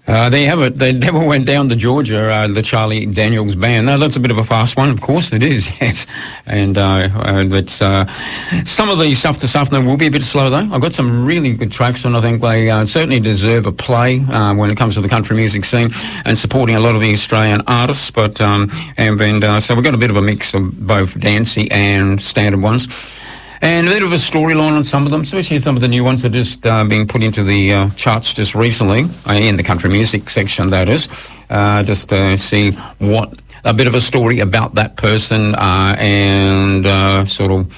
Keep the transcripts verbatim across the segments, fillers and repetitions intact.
Uh, there you have it. The Devil Went Down to Georgia, uh, the Charlie Daniels Band. Now, that's a bit of a fast one. Of course it is, yes. And uh, uh, it's, uh, some of the stuff this afternoon will be a bit slow, though. I've got some really good tracks, and I think they uh, certainly deserve a play uh, when it comes to the country music scene and supporting a lot of the Australian artists. But um, and, and uh, so we've got a bit of a mix of both dancey and standard ones. And a bit of a storyline on some of them, especially some of the new ones that are just uh, being put into the uh, charts just recently, uh, in the country music section, that is. Uh, just to uh, see what, a bit of a story about that person uh, and uh, sort of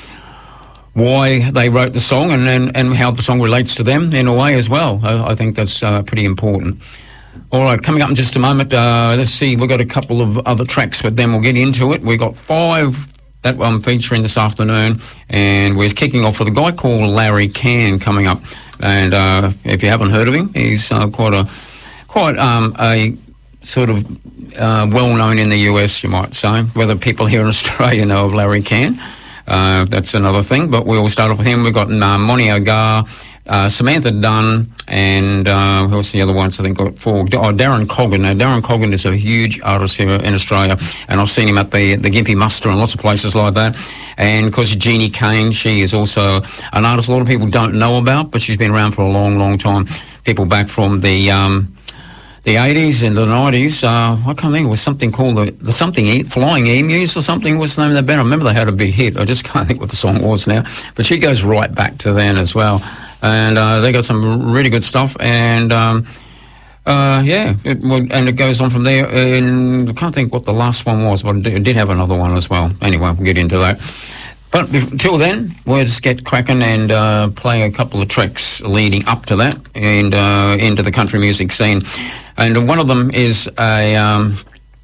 why they wrote the song and, and, and how the song relates to them in a way as well. I, I think that's uh, pretty important. All right, coming up in just a moment, uh, let's see, we've got a couple of other tracks, but then we'll get into it. We've got five... that one featuring this afternoon, and we're kicking off with a guy called Larry Cann coming up. And uh, if you haven't heard of him, he's uh, quite a quite um, a sort of uh, well known in the U S, you might say. Whether people here in Australia know of Larry Cann, uh, that's another thing. But we'll start off with him. We've got uh, Monty Ogar, uh, Samantha Dunn, and uh, who's the other ones? I think got four. Oh, Darren Coggan. Now, Darren Coggan is a huge artist here in Australia, and I've seen him at the the Gympie Muster and lots of places like that. And of course, Jeannie Kane, she is also an artist a lot of people don't know about, but she's been around for a long, long time. People back from the um, the eighties and the nineties. Uh, I can't think. It was something called the, the something e- Flying Emus or something was the name of that band. I remember they had a big hit. I just can't think what the song was now. But she goes right back to then as well. And uh, they got some really good stuff, and um, uh, yeah, it, well, and it goes on from there. And I can't think what the last one was, but it did have another one as well. Anyway, we'll get into that. But until then, we'll just get cracking and uh, play a couple of tracks leading up to that and uh, into the country music scene. And one of them is a um,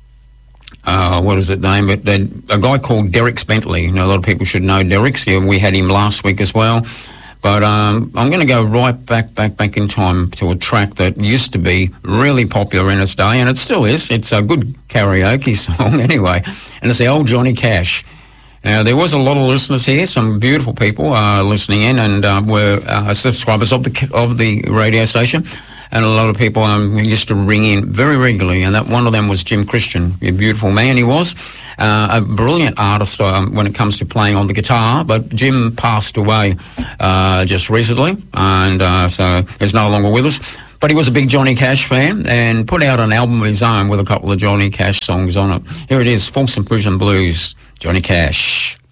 uh, what is it name? But a guy called Derek Bentley. You know, a lot of people should know Derek. Yeah, we had him last week as well. But um, I'm going to go right back, back, back in time to a track that used to be really popular in its day, and it still is. It's a good karaoke song anyway, and it's the old Johnny Cash. Now, there was a lot of listeners here, some beautiful people uh, listening in, and uh, were uh, subscribers of the of the radio station, and a lot of people um, used to ring in very regularly, and that one of them was Jim Christian, a beautiful man he was. Uh, a brilliant artist um, when it comes to playing on the guitar, but Jim passed away uh, just recently, and uh, so he's no longer with us. But he was a big Johnny Cash fan and put out an album of his own with a couple of Johnny Cash songs on it. Here it is, Folsom Prison Blues, Johnny Cash.